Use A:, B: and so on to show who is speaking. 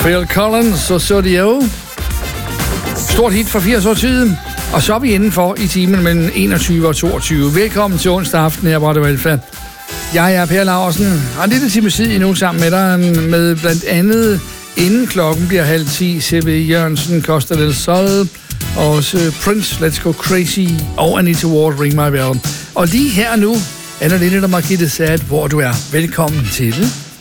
A: Phil Collins og Sodio. Stort hit for 80 år siden. Og så er vi indenfor i timen mellem 21 og 22. Velkommen til onsdag aften her på Radio Alfa. Jeg er Per Laursen, og en lille time tid endnu sammen med dig, med blandt andet inden klokken bliver 9:30, C.V. Jørgensen, Costa del Sol, og også Prince, Let's Go Crazy, og Anita Ward, Ring My Bell. Og lige her nu er der lidt af Marquis de Sade, hvor du er. Velkommen til.